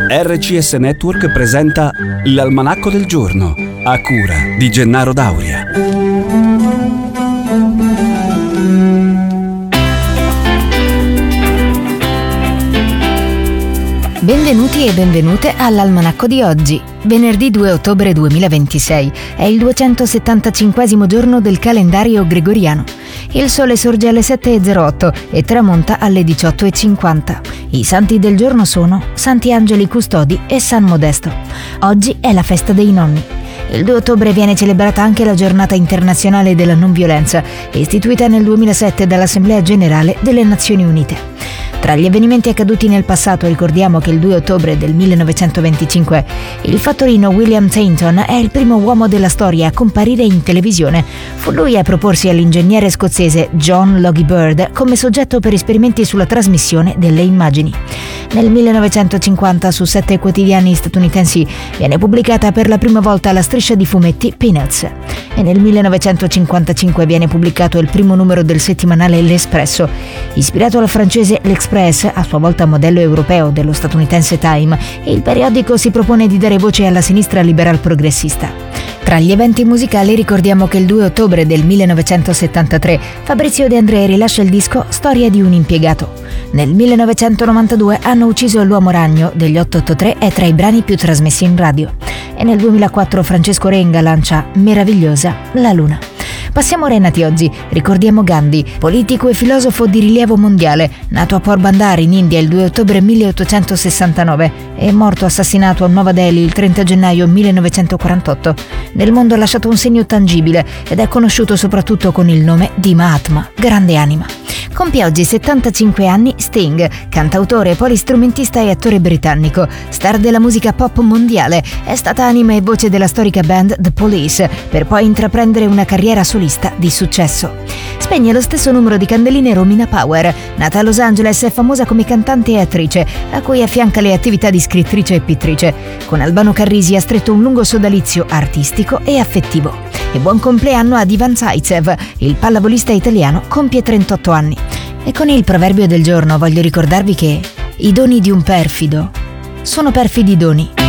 RCS Network presenta l'Almanacco del Giorno, a cura di Gennaro Dauria. Benvenuti e benvenute all'Almanacco di oggi, venerdì 2 ottobre 2026. È il 275esimo giorno del calendario gregoriano. Il sole sorge alle 7:08 e tramonta alle 18:50. I santi del giorno sono Santi Angeli Custodi e San Modesto. Oggi è la festa dei nonni. Il 2 ottobre viene celebrata anche la Giornata internazionale della non violenza, istituita nel 2007 dall'Assemblea Generale delle Nazioni Unite. Tra gli avvenimenti accaduti nel passato ricordiamo che il 2 ottobre del 1925 il fattorino William Tainton è il primo uomo della storia a comparire in televisione. Fu lui a proporsi all'ingegnere scozzese John Logie Baird come soggetto per esperimenti sulla trasmissione delle immagini. Nel 1950 su 7 quotidiani statunitensi viene pubblicata per la prima volta la striscia di fumetti Peanuts. E nel 1955 viene pubblicato il primo numero del settimanale L'Espresso. Ispirato al francese L'Express, a sua volta modello europeo dello statunitense Time, il periodico si propone di dare voce alla sinistra liberal progressista. Tra gli eventi musicali ricordiamo che il 2 ottobre del 1973 Fabrizio De André rilascia il disco Storia di un impiegato. Nel 1992 Hanno ucciso l'uomo ragno degli 883 è tra i brani più trasmessi in radio. E nel 2004 Francesco Renga lancia Meravigliosa la luna. Passiamo ai nati oggi. Ricordiamo Gandhi, politico e filosofo di rilievo mondiale, nato a Porbandar in India il 2 ottobre 1869 e morto assassinato a Nuova Delhi il 30 gennaio 1948. Nel mondo ha lasciato un segno tangibile ed è conosciuto soprattutto con il nome di Mahatma, grande anima. Compie oggi 75 anni Sting, cantautore, polistrumentista e attore britannico, star della musica pop mondiale. È stata anima e voce della storica band The Police, per poi intraprendere una carriera solista di successo. Spegne lo stesso numero di candeline Romina Power, nata a Los Angeles, è famosa come cantante e attrice, a cui affianca le attività di scrittrice e pittrice. Con Albano Carrisi ha stretto un lungo sodalizio artistico e affettivo. E buon compleanno a Ivan Zaitsev, il pallavolista italiano compie 38 anni. E con il proverbio del giorno voglio ricordarvi che i doni di un perfido sono perfidi doni.